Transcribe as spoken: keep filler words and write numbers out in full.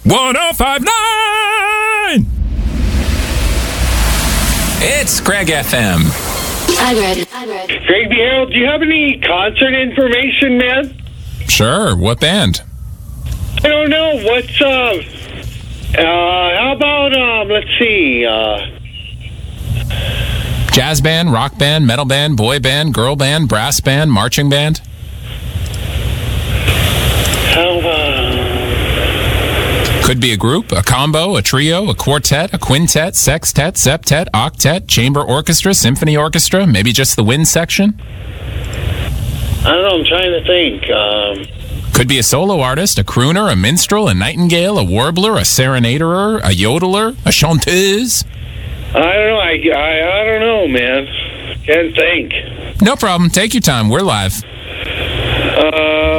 one oh five point nine! It's Greg F M. I read it. I read it. Greg B. Harold, do you have any concert information, man? Sure. What band? I don't know. What's, uh, uh, how about, um, let's see, uh... Jazz band, rock band, metal band, boy band, girl band, brass band, marching band? How, uh... Could be a group, a combo, a trio, a quartet, a quintet, sextet, septet, octet, chamber orchestra, symphony orchestra, maybe just the wind section? I don't know. I'm trying to think. Um... Could be a solo artist, a crooner, a minstrel, a nightingale, a warbler, a serenaderer, a yodeler, a chanteuse. I don't know. I, I, I don't know, man. Can't think. No problem. Take your time. We're live. Uh...